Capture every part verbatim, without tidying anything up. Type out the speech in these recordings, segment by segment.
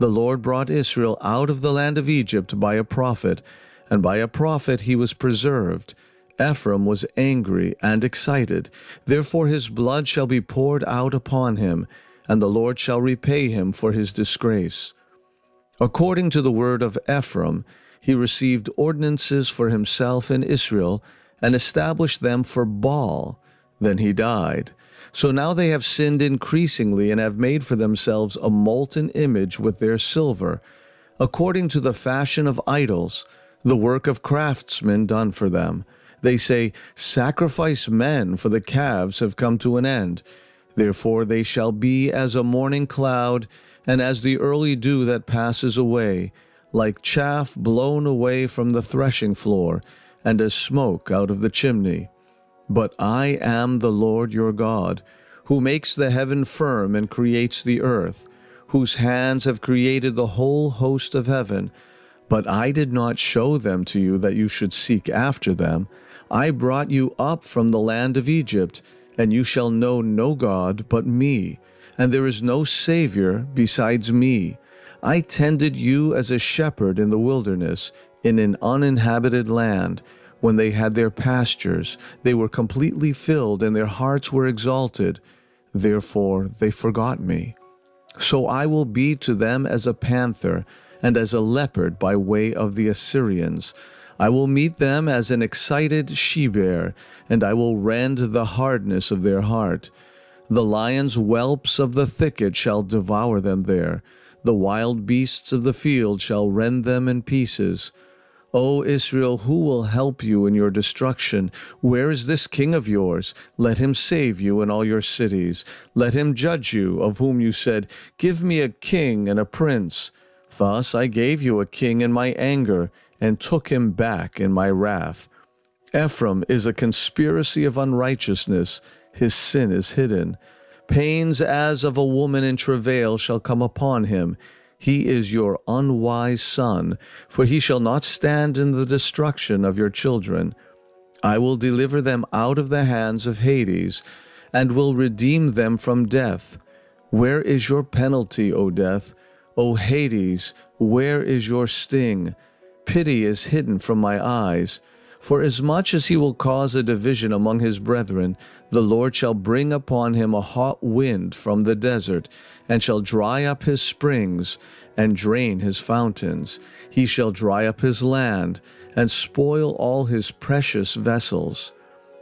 The Lord brought Israel out of the land of Egypt by a prophet, and by a prophet he was preserved. Ephraim was angry and excited, therefore his blood shall be poured out upon him, and the Lord shall repay him for his disgrace. According to the word of Ephraim, he received ordinances for himself in Israel, and established them for Baal. Then he died. So now they have sinned increasingly, and have made for themselves a molten image with their silver, according to the fashion of idols, the work of craftsmen done for them. They say, Sacrifice men, for the calves have come to an end. Therefore they shall be as a morning cloud, and as the early dew that passes away, like chaff blown away from the threshing floor, and as smoke out of the chimney. But I am the Lord your God, who makes the heaven firm and creates the earth, whose hands have created the whole host of heaven. But I did not show them to you that you should seek after them. I brought you up from the land of Egypt, and you shall know no God but me, and there is no Savior besides me. I tended you as a shepherd in the wilderness, in an uninhabited land. When they had their pastures, they were completely filled, and their hearts were exalted. Therefore they forgot me. So I will be to them as a panther, and as a leopard by way of the Assyrians. I will meet them as an excited she-bear, and I will rend the hardness of their heart. The lions' whelps of the thicket shall devour them there. The wild beasts of the field shall rend them in pieces. O Israel, who will help you in your destruction? Where is this king of yours? Let him save you in all your cities. Let him judge you, of whom you said, Give me a king and a prince. Thus I gave you a king in my anger, and took him back in my wrath. Ephraim is a conspiracy of unrighteousness. His sin is hidden. Pains as of a woman in travail shall come upon him. He is your unwise son, for he shall not stand in the destruction of your children. I will deliver them out of the hands of Hades, and will redeem them from death. Where is your penalty, O death? O Hades, where is your sting? Pity is hidden from my eyes. For as much as he will cause a division among his brethren, the Lord shall bring upon him a hot wind from the desert, and shall dry up his springs, and drain his fountains. He shall dry up his land, and spoil all his precious vessels.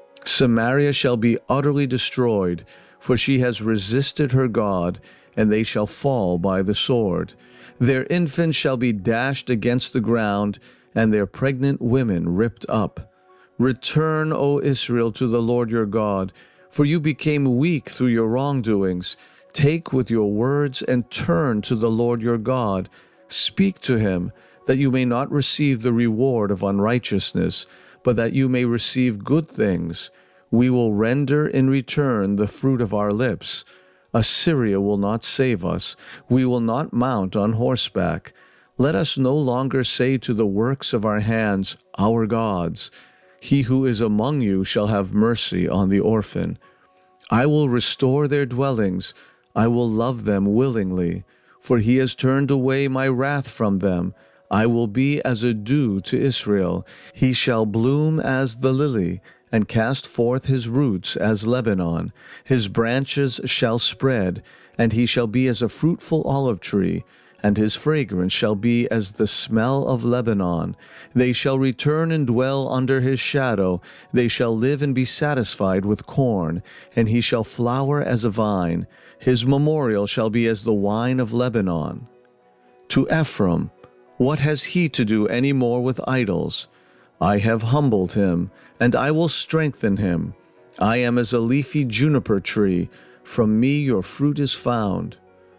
Samaria shall be utterly destroyed, for she has resisted her God, and they shall fall by the sword. Their infants shall be dashed against the ground, and their pregnant women ripped up. Return, O Israel, to the Lord your God, for you became weak through your wrongdoings. Take with your words and turn to the Lord your God. Speak to him, that you may not receive the reward of unrighteousness, but that you may receive good things. We will render in return the fruit of our lips. Assyria will not save us. We will not mount on horseback. Let us no longer say to the works of our hands, Our gods. He who is among you shall have mercy on the orphan. I will restore their dwellings. I will love them willingly. For he has turned away my wrath from them. I will be as a dew to Israel. He shall bloom as the lily, and cast forth his roots as Lebanon. His branches shall spread, and he shall be as a fruitful olive tree, and his fragrance shall be as the smell of Lebanon. They shall return and dwell under his shadow. They shall live and be satisfied with corn, and he shall flower as a vine. His memorial shall be as the wine of Lebanon. To Ephraim, what has he to do any more with idols? I have humbled him, and I will strengthen him. I am as a leafy juniper tree. From me your fruit is found.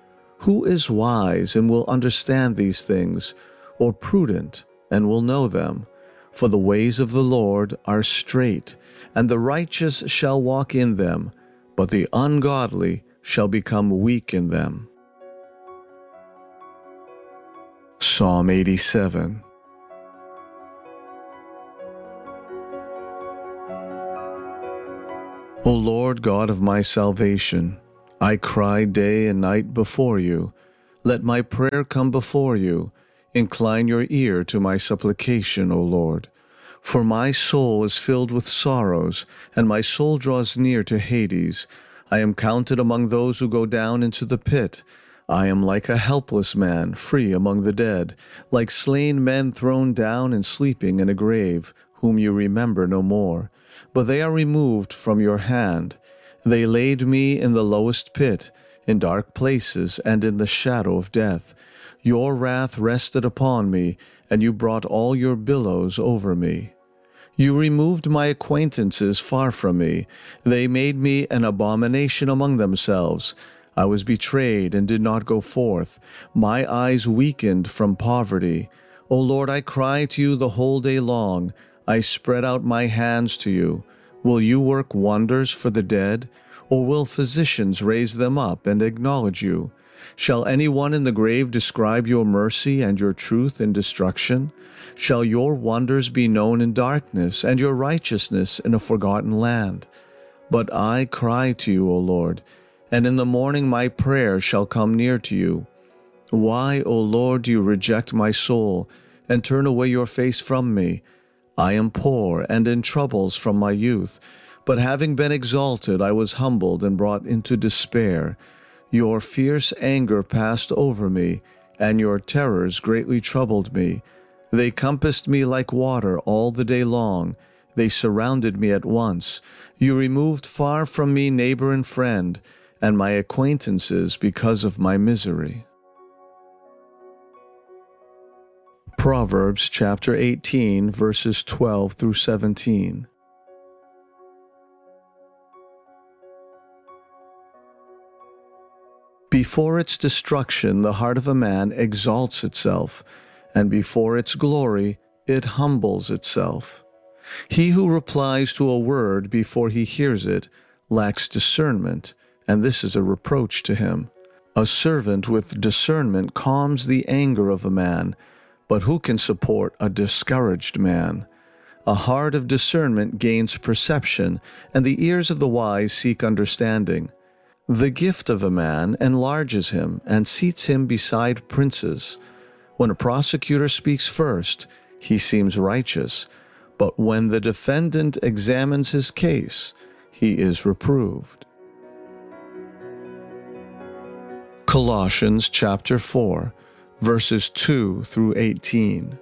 Who is wise and will understand these things, or prudent and will know them? For the ways of the Lord are straight, and the righteous shall walk in them, but the ungodly shall become weak in them. Psalm eighty-seven. O Lord God of my salvation, I cry day and night before you. Let my prayer come before you. Incline your ear to my supplication, O Lord. For my soul is filled with sorrows, and my soul draws near to Hades. I am counted among those who go down into the pit. I am like a helpless man, free among the dead, like slain men thrown down and sleeping in a grave, whom you remember no more. But they are removed from your hand. They laid me in the lowest pit, in dark places and in the shadow of death. Your wrath rested upon me, and you brought all your billows over me. You removed my acquaintances far from me. They made me an abomination among themselves. I was betrayed and did not go forth. My eyes weakened from poverty. O Lord, I cry to you the whole day long. I spread out my hands to you. Will you work wonders for the dead? Or will physicians raise them up and acknowledge you? Shall anyone in the grave describe your mercy and your truth in destruction? Shall your wonders be known in darkness, and your righteousness in a forgotten land? But I cry to you, O Lord, and in the morning my prayer shall come near to you. Why, O Lord, do you reject my soul, and turn away your face from me? I am poor and in troubles from my youth, but having been exalted I was humbled and brought into despair. Your fierce anger passed over me, and your terrors greatly troubled me. They compassed me like water all the day long. They surrounded me at once. You removed far from me neighbor and friend, and my acquaintances because of my misery. Proverbs chapter eighteen, verses twelve through seventeen. Before its destruction the heart of a man exalts itself, and before its glory it humbles itself. He who replies to a word before he hears it lacks discernment, and this is a reproach to him. A servant with discernment calms the anger of a man, but who can support a discouraged man? A heart of discernment gains perception, and the ears of the wise seek understanding. The gift of a man enlarges him and seats him beside princes. When a prosecutor speaks first, he seems righteous, but when the defendant examines his case, he is reproved. Colossians chapter four, verses two through eighteen.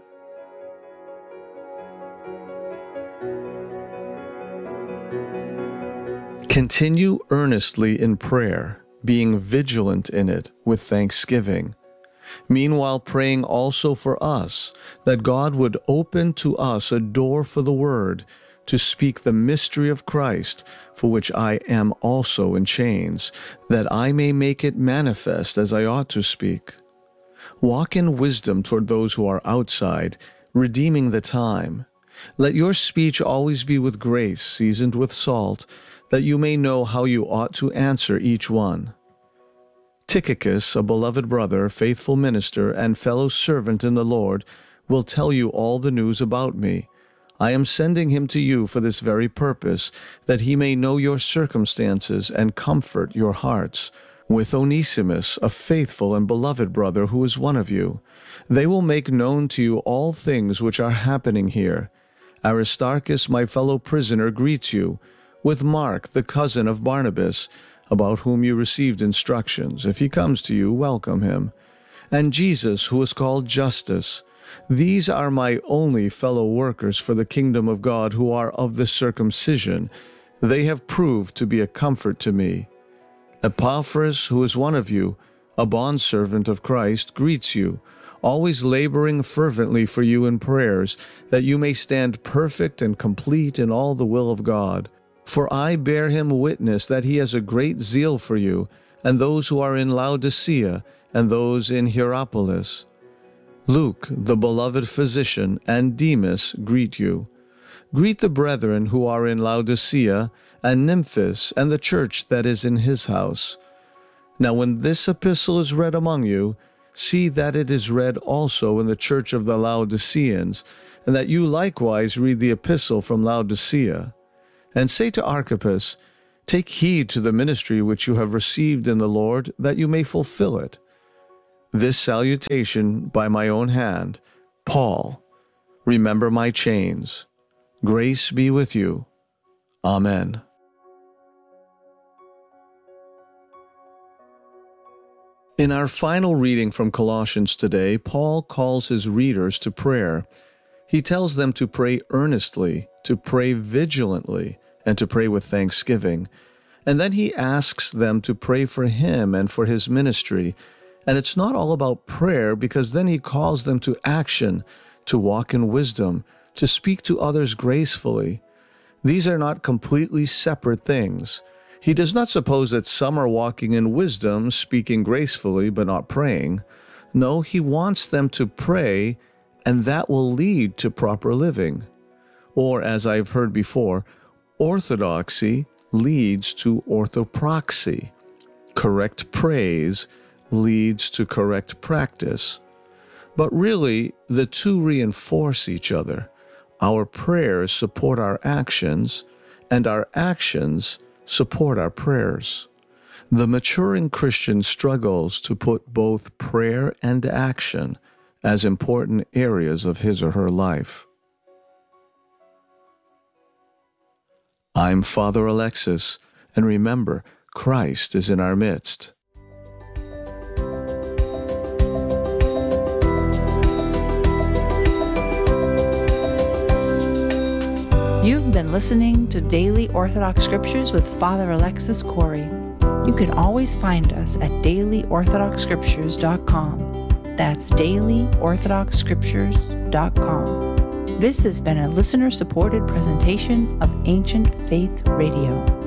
Continue earnestly in prayer, being vigilant in it with thanksgiving. Meanwhile, praying also for us, that God would open to us a door for the word, to speak the mystery of Christ, for which I am also in chains, that I may make it manifest as I ought to speak. Walk in wisdom toward those who are outside, redeeming the time. Let your speech always be with grace, seasoned with salt, that you may know how you ought to answer each one. Tychicus, a beloved brother, faithful minister, and fellow servant in the Lord, will tell you all the news about me. I am sending him to you for this very purpose, that he may know your circumstances and comfort your hearts. With Onesimus, a faithful and beloved brother who is one of you, they will make known to you all things which are happening here. Aristarchus, my fellow prisoner, greets you, with Mark, the cousin of Barnabas, about whom you received instructions. If he comes to you, welcome him. And Jesus, who is called Justus. These are my only fellow workers for the kingdom of God, who are of the circumcision. They have proved to be a comfort to me. Epaphras, who is one of you, a bondservant of Christ, greets you, always laboring fervently for you in prayers, that you may stand perfect and complete in all the will of God. For I bear him witness that he has a great zeal for you, and those who are in Laodicea, and those in Hierapolis. Luke, the beloved physician, and Demas greet you. Greet the brethren who are in Laodicea, and Nymphas, and the church that is in his house. Now when this epistle is read among you, see that it is read also in the church of the Laodiceans, and that you likewise read the epistle from Laodicea. And say to Archippus, take heed to the ministry which you have received in the Lord, that you may fulfill it. this salutation by my own hand, Paul. Remember my chains. Grace be with you. Amen. In our final reading from Colossians today, Paul calls his readers to prayer. He tells them to pray earnestly, to pray vigilantly, and to pray with thanksgiving. And then he asks them to pray for him and for his ministry. And it's not all about prayer, because then he calls them to action, to walk in wisdom, to speak to others gracefully. These are not completely separate things. He does not suppose that some are walking in wisdom, speaking gracefully, but not praying. No, he wants them to pray, and that will lead to proper living. Or, as I've heard before, orthodoxy leads to orthopraxy. Correct praise leads to correct practice. But really, the two reinforce each other. Our prayers support our actions, and our actions support our prayers. The maturing Christian struggles to put both prayer and action as important areas of his or her life. I'm Father Alexis, and remember, Christ is in our midst. You've been listening to Daily Orthodox Scriptures with Father Alexis Corey. You can always find us at daily orthodox scriptures dot com. That's daily orthodox scriptures dot com. This has been a listener-supported presentation of Ancient Faith Radio.